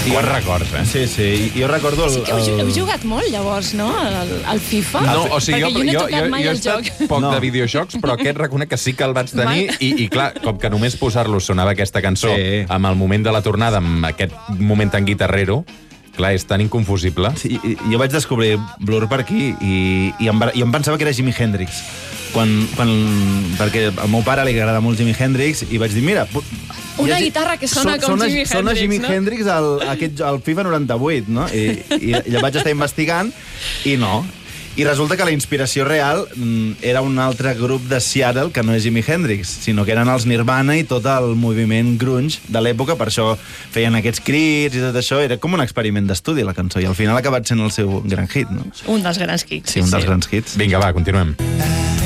Quants records, eh? Sí, sí. I jo recordo... Sí que heu jugat molt, llavors, no?, al FIFA? No, o sigui, perquè jo no he tocat mai he el joc. estat poc de videojocs, però aquest reconec que sí que el vaig tenir i clar, com que només posar-lo sonava aquesta cançó amb el moment de la tornada, amb aquest moment tan guitarrero, clar, és tan inconfusible. Sí, jo vaig descobrir Blur per aquí i em pensava que era Jimi Hendrix. Perquè al meu pare li agrada molt Jimi Hendrix i vaig dir, mira... Una guitarra que sona com Jimi Hendrix, sona Jimi no? Hendrix al FIFA 98, no? I vaig estar investigant i no. I resulta que la inspiració real era un altre grup de Seattle que no és Jimi Hendrix, sinó que eren els Nirvana i tot el moviment grunge de l'època, per això feien aquests crits i tot això. Era com un experiment d'estudi, la cançó, i al final ha acabat sent el seu gran hit, no? Un dels grans hits. Sí, un dels grans hits. Vinga, va, continuem.